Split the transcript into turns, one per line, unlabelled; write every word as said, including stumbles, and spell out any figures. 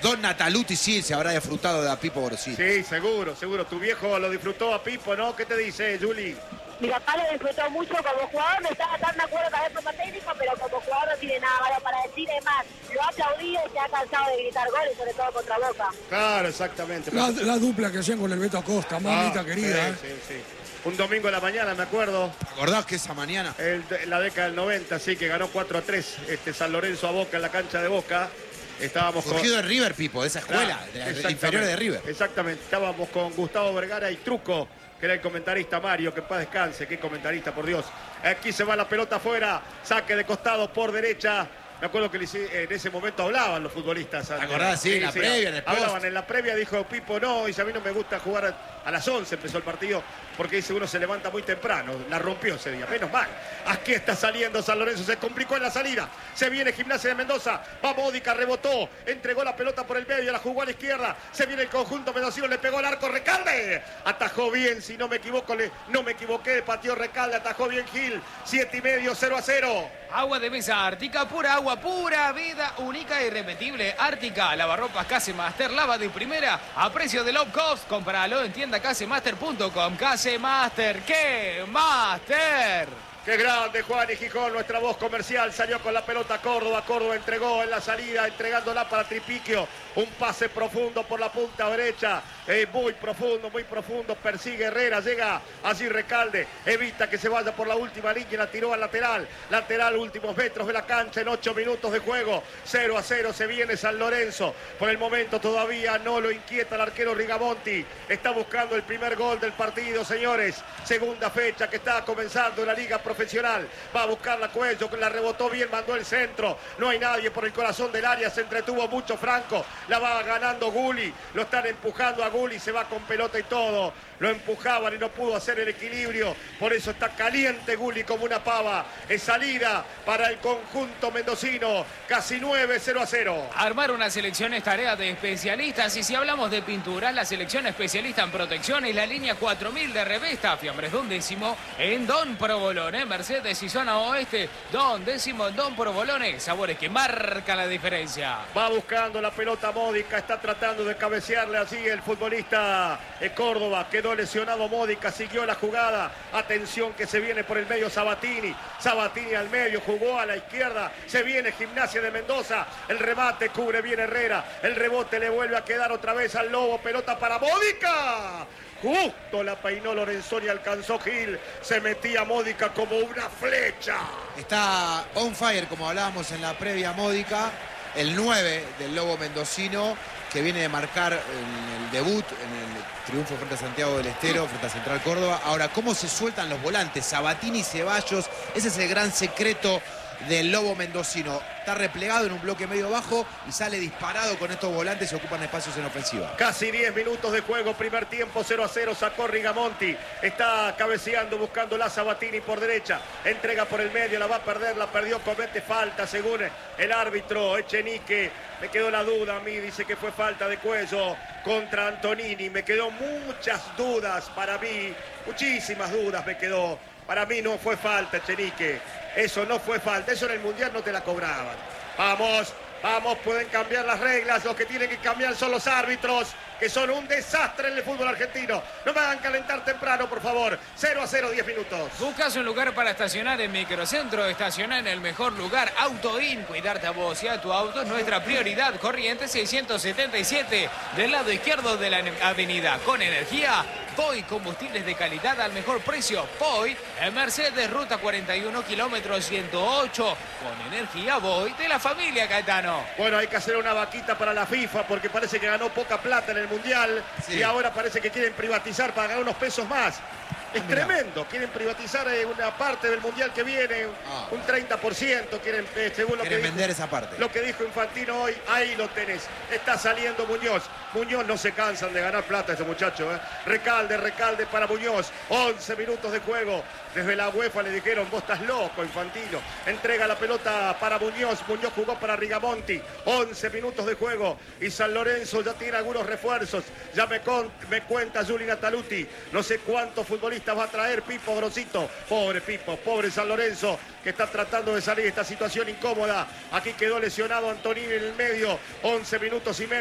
Don Nataluti sí se habrá disfrutado de a Pipo Gorosito.
Sí, seguro, seguro. Tu viejo lo disfrutó a Pipo, ¿no? ¿Qué te dice, Juli?
Mi papá lo disfrutó mucho como jugador, no estaba tan de acuerdo tal vez como técnico, pero como jugador no tiene nada malo para decir. Es más, lo ha aplaudido y se ha cansado de gritar goles, sobre todo contra Boca.
Claro, exactamente.
La, la dupla que hacían con el Beto Acosta, mamita
Ah,
querida.
Sí, sí, sí. Un domingo de la mañana, me acuerdo.
¿Te acordás que esa mañana?
El, la década del noventa, sí, que ganó cuatro a tres este, San Lorenzo a Boca en la cancha de Boca. Estábamos con...
Surgido de River, Pipo, de esa escuela,
Claro,
de la
exactamente,
inferior de River.
Exactamente. Estábamos con Gustavo Vergara y Truco, que era el comentarista. Mario, que en paz descanse, qué comentarista, por Dios. Aquí se va la pelota afuera, saque de costado por derecha. Me acuerdo que en ese momento hablaban los futbolistas.
¿Te acordás? Sí, en la previa, en el post.
Hablaban en la previa, dijo Pipo, no, y a mí no me gusta jugar a las once, empezó el partido, porque dice uno se levanta muy temprano. La rompió ese día, menos mal. Aquí está saliendo San Lorenzo, se complicó en la salida. Se viene Gimnasia de Mendoza, va Módica, rebotó, entregó la pelota por el medio, la jugó a la izquierda. Se viene el conjunto mendocino, le pegó el arco Recalde. Atajó bien, si no me equivoco, le, no me equivoqué, pateó Recalde, atajó bien Gil. Siete y medio, cero a cero.
Agua de mesa Ártica, pura agua, pura vida, única e irrepetible. Ártica, lavarropas Casemaster, lava de primera, a precio de low cost. Compralo en tienda casemaster punto com. Casemaster, ¿qué? Master.
Qué grande Juan y Gijón, nuestra voz comercial, salió con la pelota Córdoba, Córdoba entregó en la salida, entregándola para Tripiquio, un pase profundo por la punta derecha, eh, muy profundo, muy profundo, persigue Herrera, llega allí Recalde, evita que se vaya por la última línea, la tiró al lateral, lateral últimos metros de la cancha en ocho minutos de juego, cero a cero se viene San Lorenzo, por el momento todavía no lo inquieta el arquero Rigamonti, está buscando el primer gol del partido, señores, segunda fecha que está comenzando la Liga Profesional, va a buscar la Cuello, que la rebotó bien, mandó el centro, no hay nadie por el corazón del área, se entretuvo mucho Franco, la va ganando Gulli, lo están empujando a Gulli, se va con pelota y todo, lo empujaban y no pudo hacer el equilibrio, por eso está caliente Gulli como una pava, es salida para el conjunto mendocino, casi nueve, cero a cero.
Armar una selección es tarea de especialistas y si hablamos de pinturas, la selección especialista en protección es la línea cuatro mil de Revesta, fiambres de un décimo en Don Provolone, Mercedes y zona oeste, Don décimo en Don Provolone, sabores que marcan la diferencia.
Va buscando la pelota Módica, está tratando de cabecearle así el futbolista de Córdoba, quedó lesionado Módica, siguió la jugada, atención que se viene por el medio Sabatini, Sabatini al medio, jugó a la izquierda, se viene Gimnasia de Mendoza, el remate cubre bien Herrera, el rebote le vuelve a quedar otra vez al Lobo, pelota para Módica. Justo la peinó Lorenzoni, alcanzó Gil, se metía Módica como una flecha.
Está on fire, como hablábamos en la previa Módica, el nueve del Lobo mendocino, que viene de marcar el, el debut en el triunfo frente a Santiago del Estero, frente a Central Córdoba. Ahora, ¿cómo se sueltan los volantes? Sabatini y Ceballos, ese es el gran secreto del Lobo mendocino. Está replegado en un bloque medio bajo y sale disparado con estos volantes y ocupan espacios en ofensiva.
Casi diez minutos de juego, primer tiempo, cero a cero, sacó Rigamonti, está cabeceando, buscando la Sabatini por derecha, entrega por el medio, la va a perder, la perdió, comete falta según el árbitro Echenique. Me quedó la duda a mí, dice que fue falta de Cuello contra Antonini, me quedó muchas dudas para mí, muchísimas dudas me quedó. Para mí no fue falta, Echenique. Eso no fue falta. Eso en el Mundial no te la cobraban. Vamos, vamos, pueden cambiar las reglas. Los que tienen que cambiar son los árbitros, que son un desastre en el fútbol argentino. No me hagan calentar temprano, por favor. cero a cero, diez minutos.
Buscas un lugar para estacionar en Microcentro, estacionar en el mejor lugar, Autoin. Cuidarte a vos y a tu auto es nuestra prioridad. Corrientes seiscientos setenta y siete, del lado izquierdo de la avenida. Con energía, Poi, combustibles de calidad al mejor precio. Poi, en Mercedes, ruta cuarenta y uno, kilómetros ciento ocho. Con energía, Voy, de la familia Caetano.
Bueno, hay que hacer una vaquita para la FIFA porque parece que ganó poca plata en el Mundial. Sí. Y ahora parece que quieren privatizar para ganar unos pesos más. Es Mirá. tremendo, quieren privatizar una parte del Mundial que viene, ah. un treinta por ciento, quieren, eh, según lo
quieren
que
vender
dijo,
esa parte.
Lo que dijo Infantino hoy, ahí lo tenés. Está saliendo Muñoz. Muñoz no se cansan de ganar plata ese muchacho. ¿eh? Recalde, recalde para Muñoz. once minutos de juego. Desde la UEFA le dijeron, vos estás loco, Infantino. Entrega la pelota para Muñoz. Muñoz jugó para Rigamonti. once minutos de juego. Y San Lorenzo ya tiene algunos refuerzos. Ya me, con, me cuenta Juli Nataluti. No sé cuántos futbolistas va a traer Pipo Grosito. Pobre Pipo, pobre San Lorenzo, que está tratando de salir de esta situación incómoda. Aquí quedó lesionado Antonini en el medio. once minutos y medio.